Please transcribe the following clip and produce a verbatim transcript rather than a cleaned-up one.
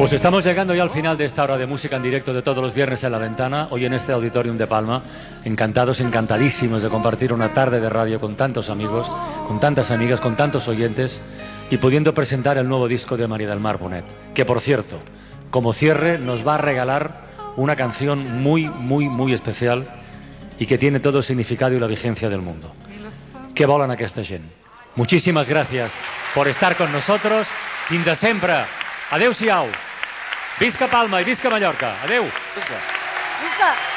Pues estamos llegando ya al final de esta hora de música en directo de todos los viernes en La Ventana, hoy en este Auditorium de Palma. Encantados, encantadísimos de compartir una tarde de radio con tantos amigos, con tantas amigas, con tantos oyentes y pudiendo presentar el nuevo disco de María del Mar Bonet, que por cierto, como cierre nos va a regalar una canción muy, muy, muy especial y que tiene todo el significado y la vigencia del mundo. Que volen aquesta gent. Muchísimas gracias por estar con nosotros. Fins a sempre. Adéu-siau. Visca Palma i visca Mallorca. Adéu. Visca. Visca.